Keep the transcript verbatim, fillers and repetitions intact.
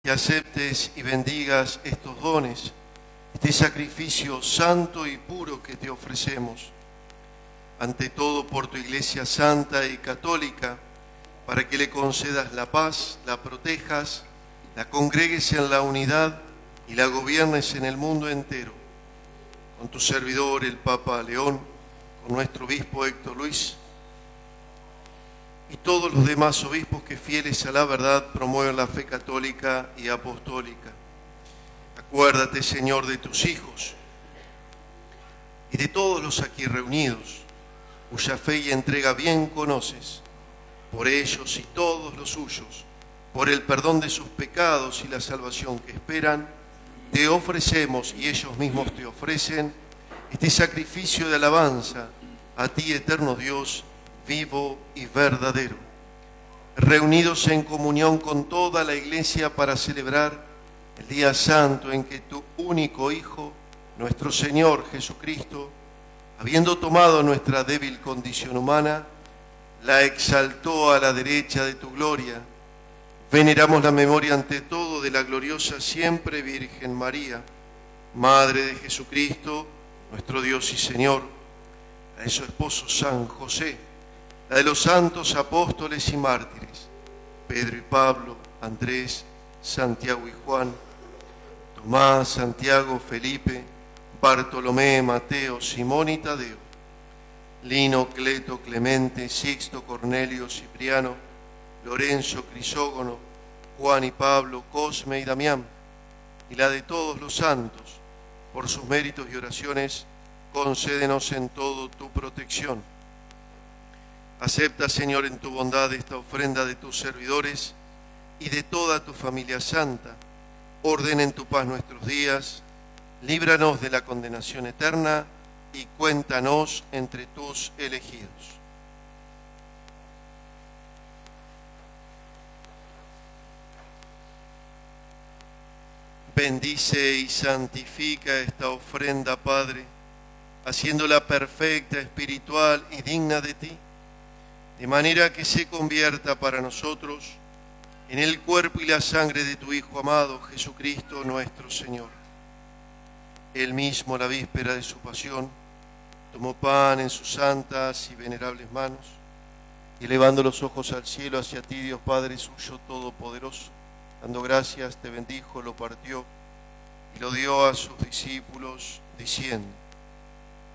que aceptes y bendigas estos dones, este sacrificio santo y puro que te ofrecemos, ante todo por tu Iglesia santa y católica, para que le concedas la paz, la protejas, la congregues en la unidad y la gobiernes en el mundo entero. Con tu servidor, el Papa León, con nuestro obispo Héctor Luis, y todos los demás obispos que fieles a la verdad promueven la fe católica y apostólica. Acuérdate, Señor, de tus hijos y de todos los aquí reunidos, cuya fe y entrega bien conoces, por ellos y todos los suyos, por el perdón de sus pecados y la salvación que esperan, te ofrecemos y ellos mismos te ofrecen este sacrificio de alabanza a ti, eterno Dios, vivo y verdadero, reunidos en comunión con toda la Iglesia para celebrar el día santo en que tu único Hijo, nuestro Señor Jesucristo, habiendo tomado nuestra débil condición humana, la exaltó a la derecha de tu gloria. Veneramos la memoria ante todo de la gloriosa siempre Virgen María, Madre de Jesucristo, nuestro Dios y Señor, a su esposo San José, la de los santos apóstoles y mártires, Pedro y Pablo, Andrés, Santiago y Juan, Tomás, Santiago, Felipe, Bartolomé, Mateo, Simón y Tadeo, Lino, Cleto, Clemente, Sixto, Cornelio, Cipriano, Lorenzo, Crisógono, Juan y Pablo, Cosme y Damián, y la de todos los santos, por sus méritos y oraciones, concédenos en todo tu protección. Acepta, Señor, en tu bondad esta ofrenda de tus servidores y de toda tu familia santa. Ordena en tu paz nuestros días, líbranos de la condenación eterna y cuéntanos entre tus elegidos. Bendice y santifica esta ofrenda, Padre, haciéndola perfecta, espiritual y digna de ti, de manera que se convierta para nosotros en el cuerpo y la sangre de tu Hijo amado, Jesucristo nuestro Señor. Él mismo, la víspera de su pasión, tomó pan en sus santas y venerables manos, y elevando los ojos al cielo hacia ti, Dios Padre suyo todopoderoso, dando gracias, te bendijo, lo partió y lo dio a sus discípulos, diciendo: